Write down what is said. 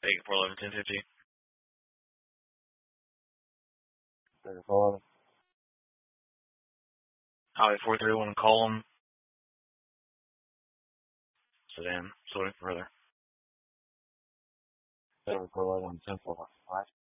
8411 1050. 3411. Highway 431 column. Sedan. Sorting further. 3411 1045.